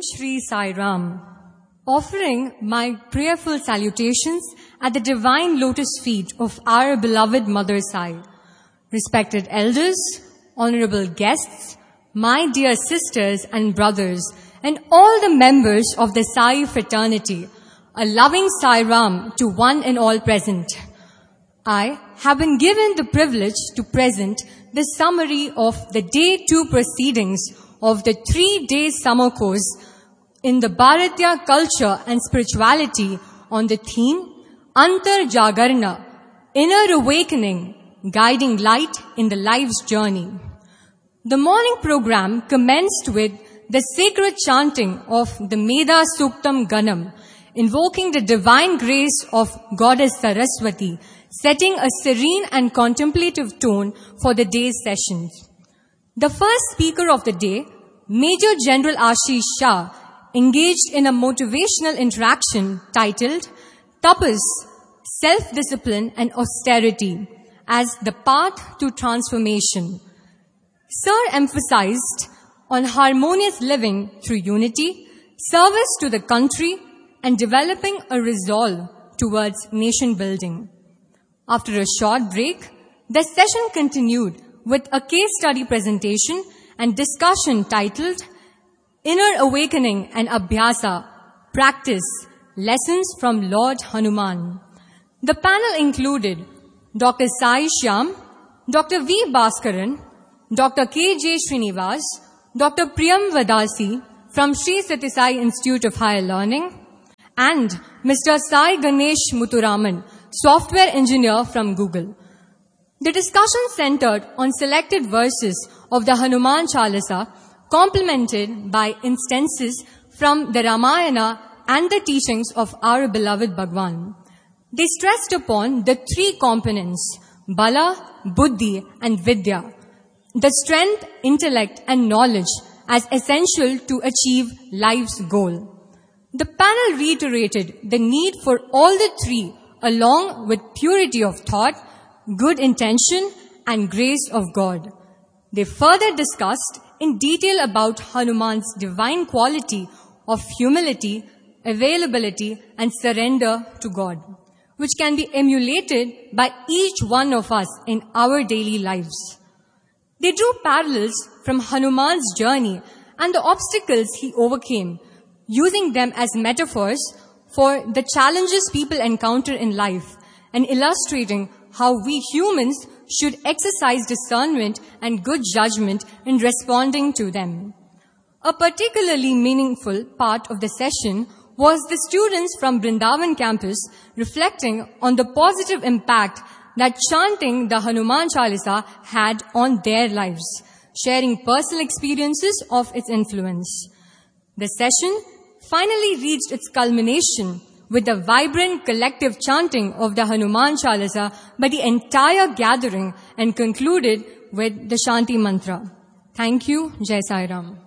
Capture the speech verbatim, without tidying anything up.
Shri Sai Ram, offering my prayerful salutations at the divine lotus feet of our beloved Mother Sai. Respected elders, honorable guests, my dear sisters and brothers, and all the members of the Sai fraternity, a loving Sai Ram to one and all present. I have been given the privilege to present the summary of the day two proceedings of the three-day summer course in the Bharatiya culture and spirituality on the theme Antar Jagarna, Inner Awakening, Guiding Light in the Life's Journey. The morning program commenced with the sacred chanting of the Meda Suktam Ganam, invoking the divine grace of Goddess Saraswati, setting a serene and contemplative tone for the day's sessions. The first speaker of the day, Major General Ashish Shah, engaged in a motivational interaction titled Tapas, Self-Discipline and Austerity as the Path to Transformation. Sir emphasized on harmonious living through unity, service to the country, and developing a resolve towards nation building. After a short break, the session continued with a case study presentation and discussion titled Inner Awakening and Abhyasa, Practice, Lessons from Lord Hanuman. The panel included Doctor Sai Shyam, Doctor V. Bhaskaran, Doctor K. J. Srinivas, Doctor Priyam Vadasi from Sri Sathya Sai Institute of Higher Learning, and Mister Sai Ganesh Muthuraman, software engineer from Google. The discussion centered on selected verses of the Hanuman Chalisa, complemented by instances from the Ramayana and the teachings of our beloved Bhagwan. They stressed upon the three components, Bala, Buddhi, and Vidya, the strength, intellect, and knowledge as essential to achieve life's goal. The panel reiterated the need for all the three along with purity of thought, good intention, and grace of God. They further discussed in detail about Hanuman's divine quality of humility, availability, and surrender to God, which can be emulated by each one of us in our daily lives. They drew parallels from Hanuman's journey and the obstacles he overcame, using them as metaphors for the challenges people encounter in life and illustrating how we humans should exercise discernment and good judgment in responding to them. A particularly meaningful part of the session was the students from Vrindavan campus reflecting on the positive impact that chanting the Hanuman Chalisa had on their lives, sharing personal experiences of its influence. The session finally reached its culmination with the vibrant collective chanting of the Hanuman Chalisa by the entire gathering and concluded with the Shanti Mantra. Thank you. Jai Sai Ram.